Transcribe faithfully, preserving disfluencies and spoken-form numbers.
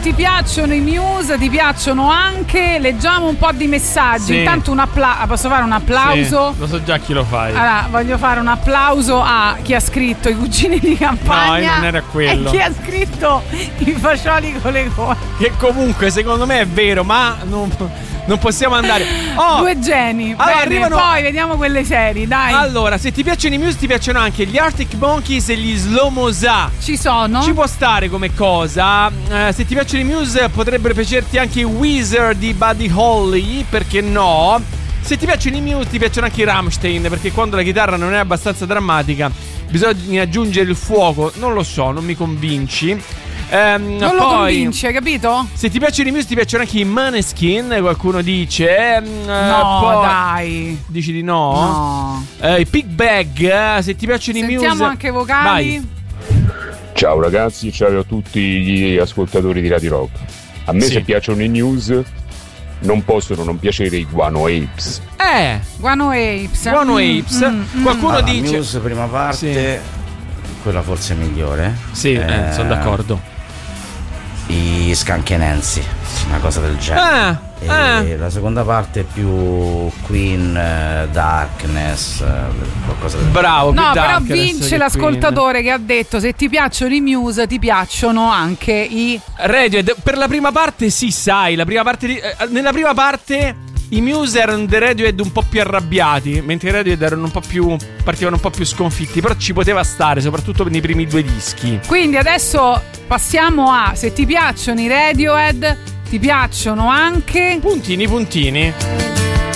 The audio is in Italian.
ti piacciono i Muse, ti piacciono anche. Leggiamo un po' di messaggi. Sì. Intanto un applauso. Posso fare un applauso? Sì, lo so già chi lo fai. Allora, voglio fare un applauso a chi ha scritto i cugini di campagna. No, non era quello. E chi ha scritto i fagioli con le cose. Che comunque secondo me è vero, ma non, non possiamo andare. Oh, Due geni. allora, Bene, arrivano... poi vediamo quelle serie, dai. Allora, se ti piacciono i Muse, ti piacciono anche gli Arctic Monkeys e gli Slow Moza. Ci sono? Ci può stare come cosa. Eh, se ti piacciono i Muse, potrebbero piacerti anche i Wizard di Buddy Holly, perché no? Se ti piacciono i Muse, ti piacciono anche i Rammstein, perché quando la chitarra non è abbastanza drammatica bisogna aggiungere il fuoco. Non lo so, non mi convinci. Ehm, non poi, lo convince, hai capito? Se ti piacciono i Muse, ti piacciono anche i Maneskin, qualcuno dice. Ehm, No, poi, dai. Dici di no? No. Eh, I Pig Bag, eh, se ti piacciono i Muse. Sentiamo anche vocali. Vai. Ciao ragazzi, ciao a tutti gli ascoltatori di Radio Rock. A me Sì. se piacciono i News non possono non piacere i Guano Apes. Eh, Guano Apes. Guano Mm, Apes. mm, mm. Qualcuno Allora, dice. Muse prima parte, quella forse migliore. Sì, eh, sono d'accordo. I Skunk e Nancy, una cosa del genere. Ah, E ah. la seconda parte è più Queen, eh, Darkness, eh, qualcosa del Bravo, più No, però dark adesso vince che l'ascoltatore che ha detto: se ti piacciono i Muse, ti piacciono anche i Queen. Radiohead, per la prima parte sì, sai, la prima parte di, eh, nella prima parte i Muse erano dei Radiohead un po' più arrabbiati, mentre i Radiohead erano un po' più partivano un po' più sconfitti, però ci poteva stare, soprattutto nei primi due dischi. Quindi adesso passiamo a: se ti piacciono i Radiohead, ti piacciono anche Puntini puntini.